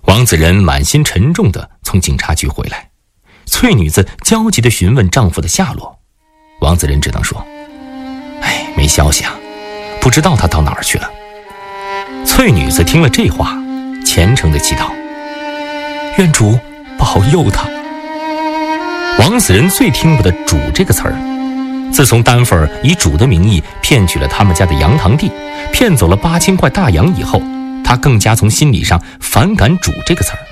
王子仁满心沉重地从警察局回来，翠女子焦急地询问丈夫的下落。王子仁只能说：没消息啊，不知道他到哪儿去了。翠女子听了这话，虔诚地祈祷：愿主保佑他。王子仁最听不得主这个词儿，自从丹佛尔以主的名义骗取了他们家的羊塘地，骗走了8000块大洋以后，他更加从心理上反感主这个词儿。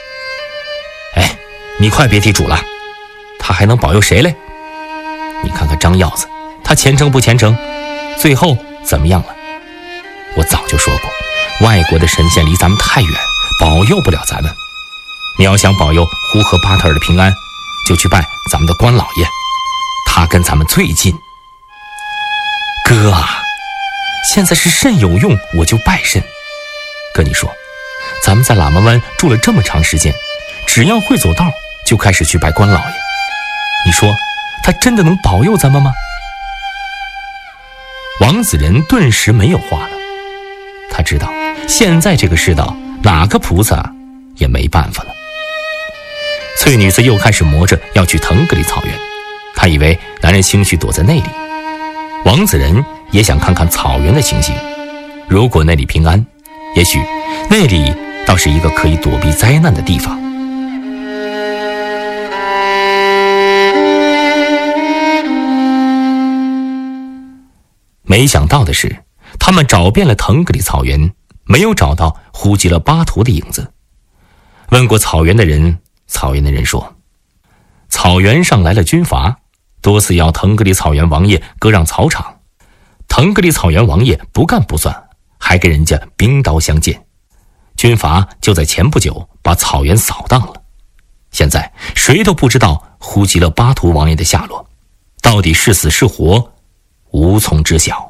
你快别提主了，他还能保佑谁嘞？你看看张耀子，他虔诚不虔诚？最后怎么样了？我早就说过，外国的神仙离咱们太远，保佑不了咱们。你要想保佑呼和巴特尔的平安，就去拜咱们的关老爷，他跟咱们最近。哥啊，现在是肾有用我就拜肾。跟你说，咱们在喇嘛湾住了这么长时间，只要会走道就开始去拜关老爷，你说他真的能保佑咱们吗？王子仁顿时没有话了，他知道现在这个世道哪个菩萨也没办法了。翠女子又开始磨着要去腾格里草原，她以为男人兴许躲在那里，王子仁也想看看草原的情形，如果那里平安，也许那里倒是一个可以躲避灾难的地方。没想到的是，他们找遍了腾格里草原，没有找到呼吉勒巴图的影子。问过草原的人，草原的人说，草原上来了军阀，多次要腾格里草原王爷割让草场，腾格里草原王爷不干不算，还跟人家兵刀相见，军阀就在前不久把草原扫荡了。现在谁都不知道呼吉勒巴图王爷的下落，到底是死是活，无从知晓。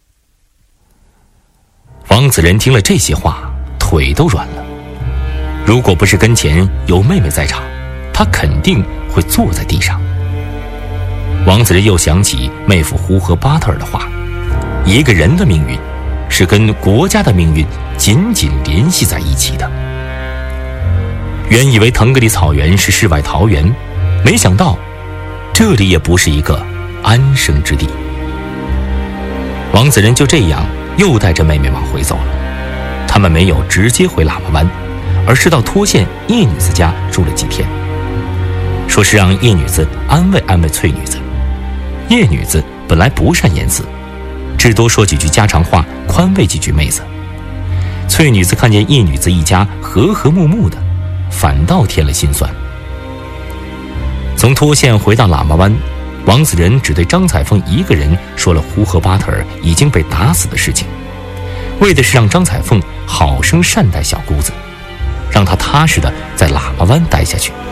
王子仁听了这些话，腿都软了。如果不是跟前有妹妹在场，他肯定会坐在地上。王子仁又想起妹夫呼和巴特尔的话，一个人的命运是跟国家的命运紧紧联系在一起的。原以为腾格里草原是世外桃源，没想到这里也不是一个安生之地。王子仁就这样又带着妹妹往回走了。他们没有直接回喇嘛湾，而是到脱线叶女子家住了几天，说是让叶女子安慰安慰翠女子。叶女子本来不善言辞，只多说几句家常话，宽慰几句妹子。翠女子看见叶女子一家和和睦睦的，反倒添了心酸。从脱线回到喇嘛湾，王子仁只对张彩凤一个人说了呼和巴特尔已经被打死的事情，为的是让张彩凤好生善待小姑子，让她踏实的在喇嘛湾待下去。